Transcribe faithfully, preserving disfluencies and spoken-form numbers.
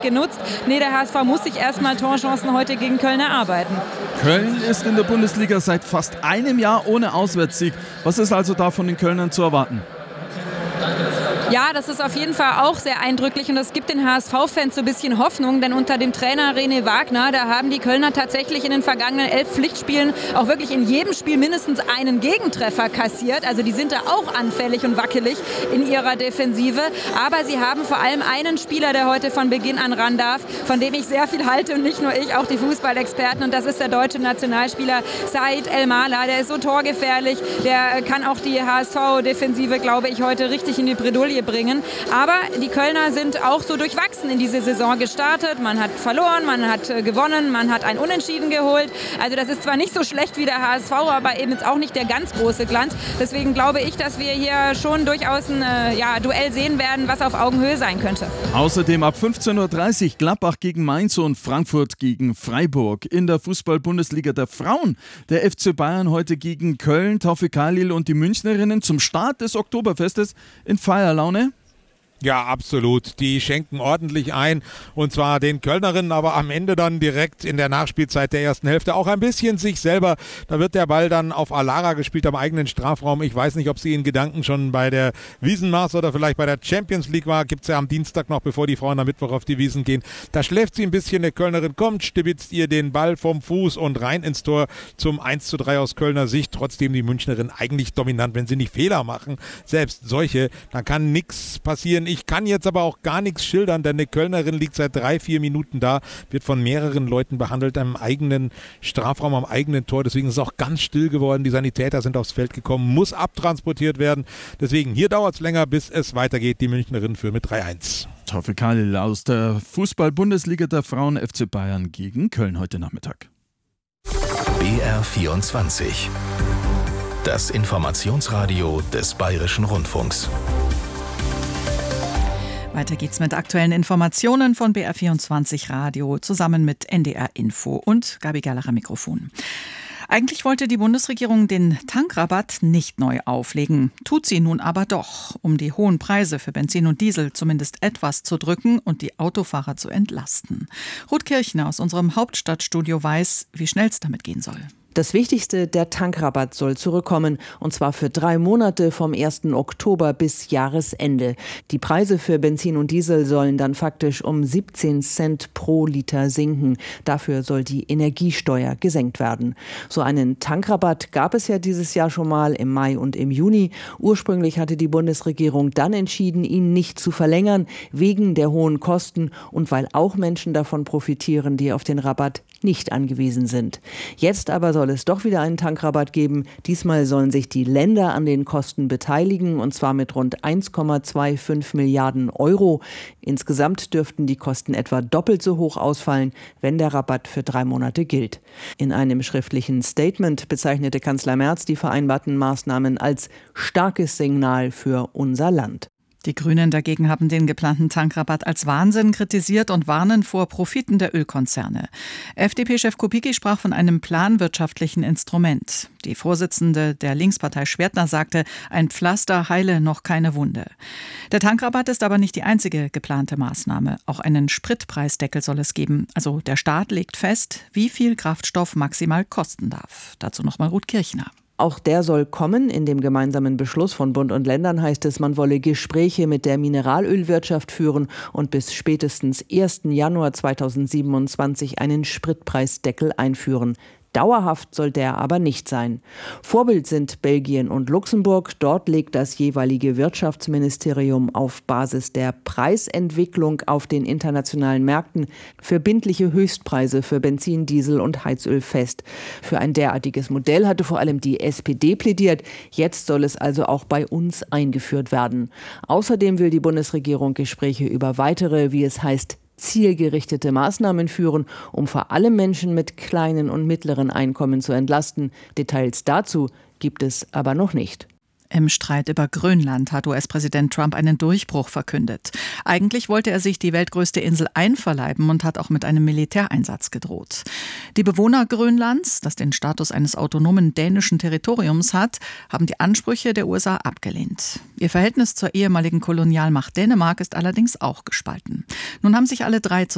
genutzt. Nee, der H S V muss sich erstmal Torchancen heute gegen Köln erarbeiten. Köln ist in der Bundesliga seit fast einem Jahr ohne Auswärtssieg. Was ist also da von den Kölnern zu erwarten? Ja, das ist auf jeden Fall auch sehr eindrücklich und das gibt den H S V-Fans so ein bisschen Hoffnung, denn unter dem Trainer René Wagner, da haben die Kölner tatsächlich in den vergangenen elf Pflichtspielen auch wirklich in jedem Spiel mindestens einen Gegentreffer kassiert. Also die sind da auch anfällig und wackelig in ihrer Defensive. Aber sie haben vor allem einen Spieler, der heute von Beginn an ran darf, von dem ich sehr viel halte und nicht nur ich, auch die Fußballexperten. Und das ist der deutsche Nationalspieler Said El-Mala. Der ist so torgefährlich, der kann auch die H S V-Defensive, glaube ich, heute richtig in die Bredouille bringen. Aber die Kölner sind auch so durchwachsen in diese Saison gestartet. Man hat verloren, man hat äh, gewonnen, man hat ein Unentschieden geholt. Also das ist zwar nicht so schlecht wie der H S V, aber eben jetzt auch nicht der ganz große Glanz. Deswegen glaube ich, dass wir hier schon durchaus ein äh, ja, Duell sehen werden, was auf Augenhöhe sein könnte. Außerdem ab fünfzehn Uhr dreißig Gladbach gegen Mainz und Frankfurt gegen Freiburg. In der Fußball-Bundesliga der Frauen. Der F C Bayern heute gegen Köln, Taufik Khalil und die Münchnerinnen zum Start des Oktoberfestes in Feierlaune. Ja, absolut. Die schenken ordentlich ein und zwar den Kölnerinnen, aber am Ende dann direkt in der Nachspielzeit der ersten Hälfte auch ein bisschen sich selber. Da wird der Ball dann auf Alara gespielt am eigenen Strafraum. Ich weiß nicht, ob sie in Gedanken schon bei der Wiesenmaß oder vielleicht bei der Champions League war. Gibt es ja am Dienstag noch, bevor die Frauen am Mittwoch auf die Wiesen gehen. Da schläft sie ein bisschen. Der Kölnerin kommt, stibitzt ihr den Ball vom Fuß und rein ins Tor zum eins zu drei aus Kölner Sicht. Trotzdem die Münchnerin eigentlich dominant, wenn sie nicht Fehler machen. Selbst solche, dann kann nichts passieren. Ich kann jetzt aber auch gar nichts schildern, denn eine Kölnerin liegt seit drei, vier Minuten da, wird von mehreren Leuten behandelt am eigenen Strafraum, am eigenen Tor. Deswegen ist es auch ganz still geworden. Die Sanitäter sind aufs Feld gekommen, muss abtransportiert werden. Deswegen, hier dauert es länger, bis es weitergeht. Die Münchnerin führen mit drei eins. Taufik Khalil aus der Fußball-Bundesliga der Frauen, F C Bayern gegen Köln heute Nachmittag. B R vierundzwanzig. Das Informationsradio des Bayerischen Rundfunks. Weiter geht's mit aktuellen Informationen von B R vierundzwanzig Radio zusammen mit N D R Info und Gabi Gerlacher Mikrofon. Eigentlich wollte die Bundesregierung den Tankrabatt nicht neu auflegen, tut sie nun aber doch, um die hohen Preise für Benzin und Diesel zumindest etwas zu drücken und die Autofahrer zu entlasten. Ruth Kirchner aus unserem Hauptstadtstudio weiß, wie schnell es damit gehen soll. Das Wichtigste, der Tankrabatt soll zurückkommen, und zwar für drei Monate vom ersten Oktober bis Jahresende. Die Preise für Benzin und Diesel sollen dann faktisch um siebzehn Cent pro Liter sinken. Dafür soll die Energiesteuer gesenkt werden. So einen Tankrabatt gab es ja dieses Jahr schon mal im Mai und im Juni. Ursprünglich hatte die Bundesregierung dann entschieden, ihn nicht zu verlängern, wegen der hohen Kosten und weil auch Menschen davon profitieren, die auf den Rabatt nicht angewiesen sind. Jetzt aber soll soll es doch wieder einen Tankrabatt geben. Diesmal sollen sich die Länder an den Kosten beteiligen, und zwar mit rund eins Komma fünfundzwanzig Milliarden Euro. Insgesamt dürften die Kosten etwa doppelt so hoch ausfallen, wenn der Rabatt für drei Monate gilt. In einem schriftlichen Statement bezeichnete Kanzler Merz die vereinbarten Maßnahmen als starkes Signal für unser Land. Die Grünen dagegen haben den geplanten Tankrabatt als Wahnsinn kritisiert und warnen vor Profiten der Ölkonzerne. F D P-Chef Kubicki sprach von einem planwirtschaftlichen Instrument. Die Vorsitzende der Linkspartei Schwertner sagte, ein Pflaster heile noch keine Wunde. Der Tankrabatt ist aber nicht die einzige geplante Maßnahme. Auch einen Spritpreisdeckel soll es geben. Also der Staat legt fest, wie viel Kraftstoff maximal kosten darf. Dazu nochmal Ruth Kirchner. Auch der soll kommen. In dem gemeinsamen Beschluss von Bund und Ländern heißt es, man wolle Gespräche mit der Mineralölwirtschaft führen und bis spätestens ersten Januar zweitausendsiebenundzwanzig einen Spritpreisdeckel einführen. Dauerhaft soll der aber nicht sein. Vorbild sind Belgien und Luxemburg. Dort legt das jeweilige Wirtschaftsministerium auf Basis der Preisentwicklung auf den internationalen Märkten verbindliche Höchstpreise für Benzin, Diesel und Heizöl fest. Für ein derartiges Modell hatte vor allem die S P D plädiert. Jetzt soll es also auch bei uns eingeführt werden. Außerdem will die Bundesregierung Gespräche über weitere, wie es heißt, zielgerichtete Maßnahmen führen, um vor allem Menschen mit kleinen und mittleren Einkommen zu entlasten. Details dazu gibt es aber noch nicht. Im Streit über Grönland hat U S-Präsident Trump einen Durchbruch verkündet. Eigentlich wollte er sich die weltgrößte Insel einverleiben und hat auch mit einem Militäreinsatz gedroht. Die Bewohner Grönlands, das den Status eines autonomen dänischen Territoriums hat, haben die Ansprüche der U S A abgelehnt. Ihr Verhältnis zur ehemaligen Kolonialmacht Dänemark ist allerdings auch gespalten. Nun haben sich alle drei zusammen